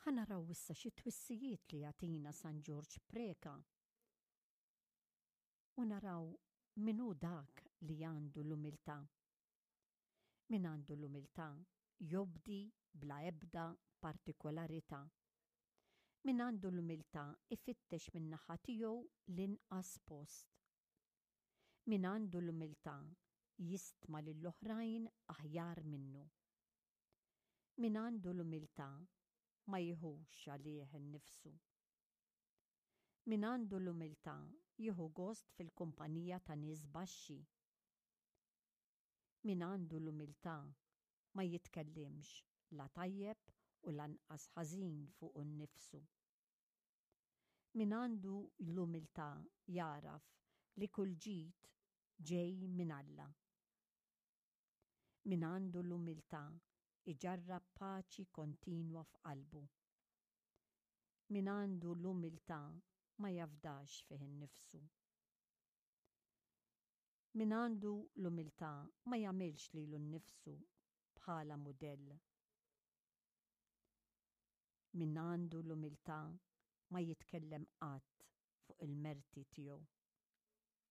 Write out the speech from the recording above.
Ħanaraw issa xi twissijiet li jagħtina San George Preka. U naraw minnu dak li għandu l-umiltà. Min għandu l-umiltà jobdi bla ebda partikolarità. Min għandu l-umiltà ifittex min naħa tiegħu l-inqas post. Min għandu l-umiltà jistma' lill-oħrajn aħjar minnu. Min għandu l-umiltà ma jieħux għalih innifsu. Min għandu l-umiltà jieħu gost fil-kumpanija ta' nies baxxi. Min għandu l-umiltà ma jitkellimx la tajjeb u lanqas ħażin fuq innifsu. Min għandu l-umiltà jaraf li kull ġid ġej minn Alla. Min għandu l-umiltà iġarrab paċi kontinwa f'qalbu. Min għandu l-umiltà ma jafdax fih innifsu. Min għandu l-umiltà ma jagħmilx lilu nnifsu bħala mudell. Min għandu l-umiltà ma jitkellem qatt fuq il-merti tiegħu.